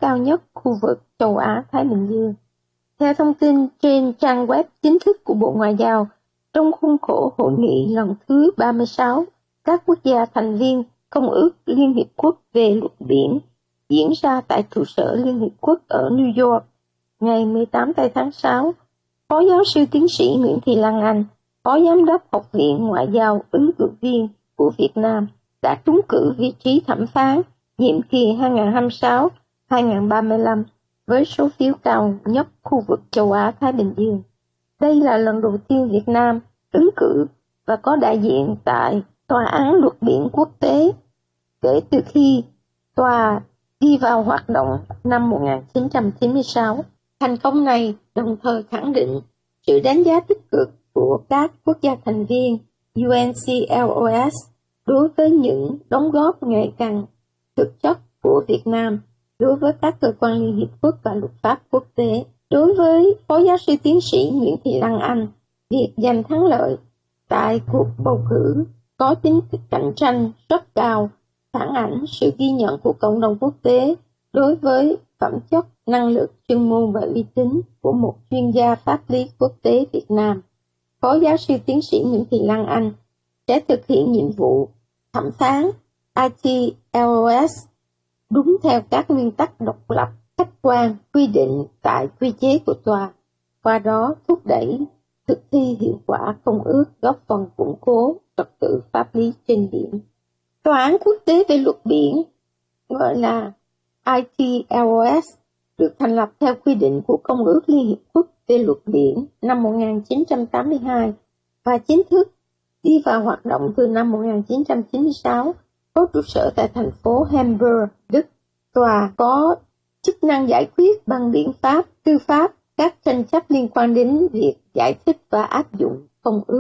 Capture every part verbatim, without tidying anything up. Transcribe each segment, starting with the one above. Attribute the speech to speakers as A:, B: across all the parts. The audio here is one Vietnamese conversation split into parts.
A: cao nhất khu vực châu Á-Thái Bình Dương. Theo thông tin trên trang web chính thức của Bộ Ngoại giao, trong khuôn khổ hội nghị lần thứ ba mươi sáu, các quốc gia thành viên Công ước Liên Hiệp Quốc về luật biển diễn ra tại trụ sở Liên Hiệp Quốc ở New York ngày mười tám tháng sáu, Phó giáo sư tiến sĩ Nguyễn Thị Lan Anh, Phó Giám đốc Học viện Ngoại giao ứng cử viên của Việt Nam, đã trúng cử vị trí thẩm phán nhiệm kỳ hai nghìn không trăm hai mươi sáu đến hai nghìn không trăm ba mươi lăm với số phiếu cao nhất khu vực châu Á-Thái Bình Dương. Đây là lần đầu tiên Việt Nam ứng cử và có đại diện tại Tòa án luật biển quốc tế kể từ khi tòa đi vào hoạt động năm một nghìn chín trăm chín mươi sáu. Thành công này đồng thời khẳng định sự đánh giá tích cực của các quốc gia thành viên U N C L O S đối với những đóng góp ngày càng thực chất của Việt Nam đối với các cơ quan Liên Hiệp Quốc và luật pháp quốc tế. Đối với Phó giáo sư tiến sĩ Nguyễn Thị Lan Anh, việc giành thắng lợi tại cuộc bầu cử có tính cạnh tranh rất cao, phản ảnh sự ghi nhận của cộng đồng quốc tế đối với phẩm chất, năng lực, chuyên môn và uy tín của một chuyên gia pháp lý quốc tế Việt Nam. Phó giáo sư tiến sĩ Nguyễn Thị Lan Anh sẽ thực hiện nhiệm vụ thẩm phán I T L O S đúng theo các nguyên tắc độc lập, khách quan, quy định tại quy chế của tòa, qua đó thúc đẩy thực thi hiệu quả công ước, góp phần củng cố trật tự pháp lý trên biển. Tòa án quốc tế về luật biển, gọi là I T L O S, được thành lập theo quy định của Công ước Liên Hiệp Quốc về luật biển năm một nghìn chín trăm tám mươi hai và chính thức đi vào hoạt động từ năm một nghìn chín trăm chín mươi sáu, có trụ sở tại thành phố Hamburg, Đức. Tòa có chức năng giải quyết bằng biện pháp tư pháp các tranh chấp liên quan đến việc giải thích và áp dụng công ước.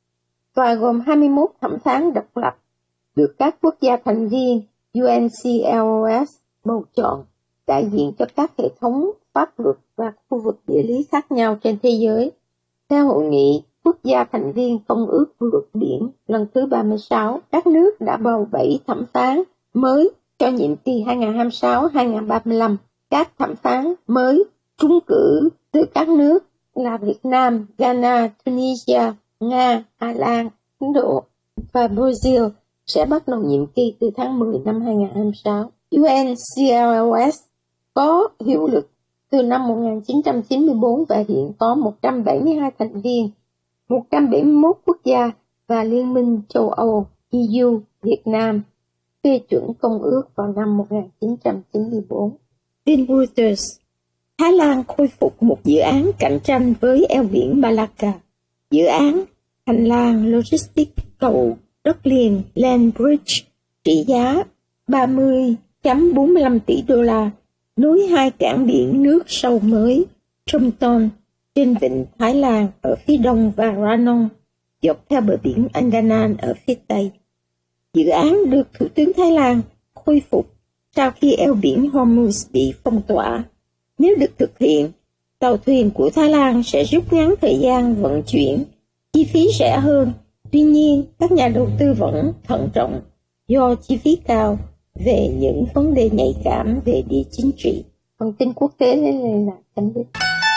A: Tòa gồm hai mươi mốt thẩm phán độc lập, được các quốc gia thành viên U N C L O S bầu chọn, đại diện cho các hệ thống pháp luật và khu vực địa lý khác nhau trên thế giới. Theo hội nghị quốc gia thành viên Công ước luật biển lần thứ ba mươi sáu, các nước đã bầu bảy thẩm phán mới cho nhiệm kỳ hai nghìn không trăm hai mươi sáu đến hai nghìn không trăm ba mươi lăm. Các thẩm phán mới trúng cử từ các nước là Việt Nam, Ghana, Tunisia, Nga, Hà Lan, Ấn Độ và Brazil sẽ bắt đầu nhiệm kỳ từ tháng mười năm hai nghìn không trăm hai mươi sáu. U N C L O S có hiệu lực từ năm một nghìn chín trăm chín mươi tư và hiện có một trăm bảy mươi hai thành viên, một trăm bảy mươi mốt quốc gia và Liên minh châu Âu E U Việt Nam phê chuẩn công ước vào năm một nghìn chín trăm chín mươi tư. Tin Reuters, Thái Lan khôi phục một dự án cạnh tranh với eo biển Malacca. Dự án hành lang logistics cầu đất liền Land Bridge trị giá ba mươi phẩy bốn mươi lăm tỷ đô la nối hai cảng biển nước sâu mới Tromton trên vịnh Thái Lan ở phía đông và Ranong dọc theo bờ biển Andaman ở phía tây. Dự án được Thủ tướng Thái Lan khôi phục sau khi eo biển Hormuz bị phong tỏa. Nếu được thực hiện, tàu thuyền của Thái Lan sẽ rút ngắn thời gian vận chuyển, chi phí rẻ hơn. Tuy nhiên, các nhà đầu tư vẫn thận trọng do chi phí cao về những vấn đề nhạy cảm về địa chính trị. Phần tin quốc tế lên này là chấm dứt.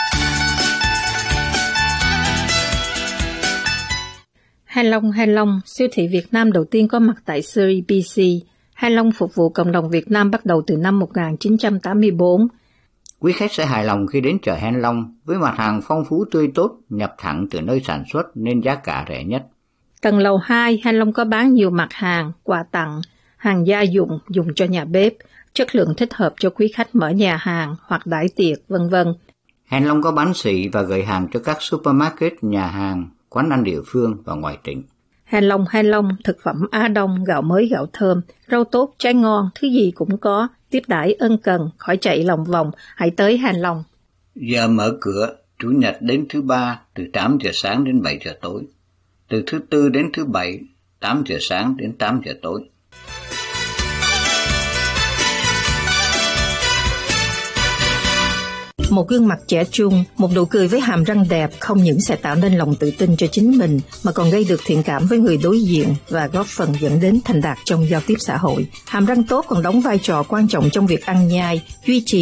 B: Hai Long Hai Long, siêu thị Việt Nam đầu tiên có mặt tại Series B C. Hai Long phục vụ cộng đồng Việt Nam bắt đầu từ năm một nghìn chín trăm tám mươi tư.
C: Quý khách sẽ hài lòng khi đến chợ Hai Long với mặt hàng phong phú tươi tốt, nhập thẳng từ nơi sản xuất nên giá cả rẻ nhất.
B: Tầng lầu hai, Hai Long có bán nhiều mặt hàng, quà tặng, hàng gia dụng dùng cho nhà bếp, chất lượng thích hợp cho quý khách mở nhà hàng hoặc đãi tiệc, vân vân.
C: Hai Long có bán sỉ và gửi hàng cho các supermarket, nhà hàng, quán ăn địa phương và ngoài tỉnh.
B: Hai Long Hai Long, thực phẩm Á Đông, gạo mới gạo thơm, rau tốt, trái ngon, thứ gì cũng có, tiếp đãi ân cần, khỏi chạy lòng vòng, hãy tới Hai Long.
C: Giờ mở cửa, Chủ nhật đến thứ ba từ tám giờ sáng đến bảy giờ tối, từ thứ tư đến thứ bảy tám giờ sáng đến tám giờ tối.
B: Một gương mặt trẻ trung, một nụ cười với hàm răng đẹp không những sẽ tạo nên lòng tự tin cho chính mình mà còn gây được thiện cảm với người đối diện và góp phần dẫn đến thành đạt trong giao tiếp xã hội. Hàm răng tốt còn đóng vai trò quan trọng trong việc ăn nhai, duy trì